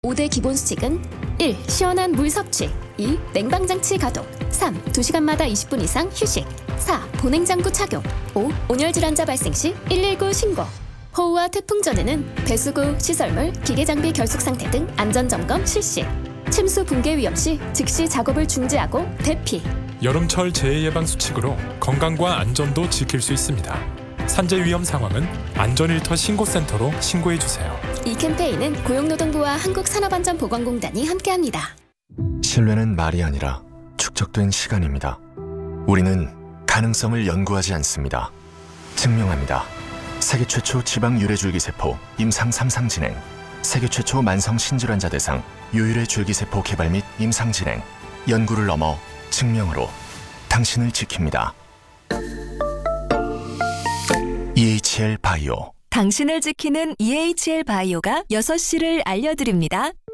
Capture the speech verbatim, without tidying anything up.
오 대 기본 수칙은 일. 시원한 물 섭취, 이. 냉방장치 가동, 삼. 두 시간마다 이십 분 이상 휴식, 사. 보냉장구 착용, 오. 온열 질환자 발생 시 일일구 신고. 호우와 태풍 전에는 배수구, 시설물, 기계 장비 결속 상태 등 안전 점검 실시. 침수 붕괴 위험 시 즉시 작업을 중지하고 대피. 여름철 재해 예방 수칙으로 건강과 안전도 지킬 수 있습니다. 산재 위험 상황은 안전일터 신고센터로 신고해 주세요. 이 캠페인은 고용노동부와 한국산업안전보건공단이 함께합니다. 신뢰는 말이 아니라 축적된 시간입니다. 우리는 가능성을 연구하지 않습니다. 증명합니다. 세계 최초 지방 유래줄기세포 임상 삼 상 진행, 세계 최초 만성 신질환자 대상 유유래 줄기세포 개발 및 임상 진행, 연구를 넘어 증명으로 당신을 지킵니다. 이에이치엘 바이오. 당신을 지키는 이에이치엘 바이오가 여섯 시를 알려드립니다.